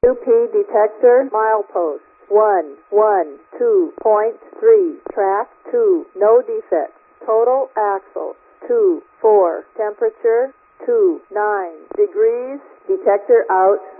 UP detector milepost 112.3, track 2, no defects. Total axle 2, 4, temperature 2, 9 degrees. Detector out.